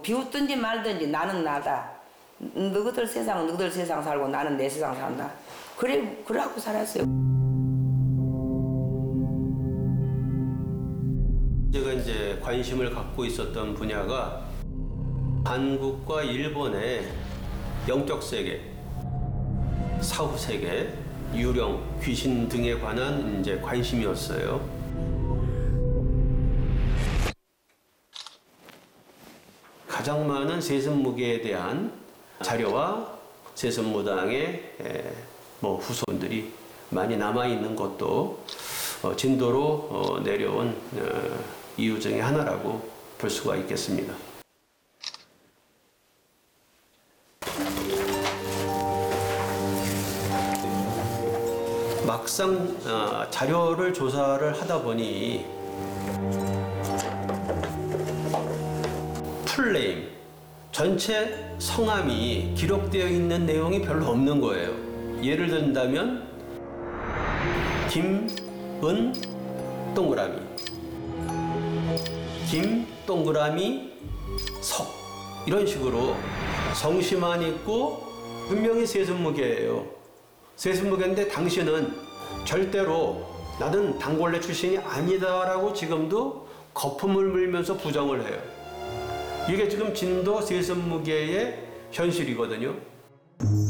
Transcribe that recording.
비웃든지 말든지 나는 나다. 너희들 세상은 너희들 세상 살고 나는 내 세상 산다. 그래갖고 살았어요. 제가 이제 관심을 갖고 있었던 분야가 한국과 일본의 영적 세계, 사후 세계, 유령, 귀신 등에 관한 이제 관심이었어요. 가장 많은 세습무계에 대한 자료와 세습무당의 후손들이 많이 남아 있는 것도 진도로 내려온 이유 중에 하나라고 볼 수가 있겠습니다. 막상 자료를 조사를 하다 보니 풀네임, 전체 성함이 기록되어 있는 내용이 별로 없는 거예요. 예를 든다면 김은 동그라미, 김 동그라미 석, 이런 식으로 성씨만 있고 분명히 세습무계예요. 세습무계인데 당신은 절대로 나는 단골레 출신이 아니다라고 지금도 거품을 물면서 부정을 해요. 이게 지금 진도 세습무계의 현실이거든요.